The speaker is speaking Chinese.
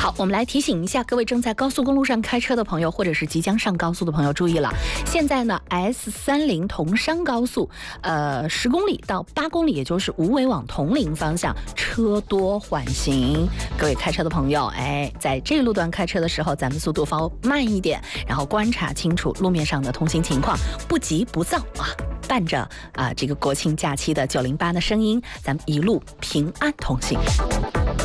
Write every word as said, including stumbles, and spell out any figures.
好，我们来提醒一下各位正在高速公路上开车的朋友，或者是即将上高速的朋友，注意了，现在呢 S 三十 桐山高速，呃，十公里到八公里，也就是无为往铜陵方向，车多缓行。各位开车的朋友，哎，在这个路段开车的时候，咱们速度放慢一点，然后观察清楚路面上的通行情况，不急不躁啊。伴着啊、呃、这个国庆假期的九零八的声音，咱们一路平安同行。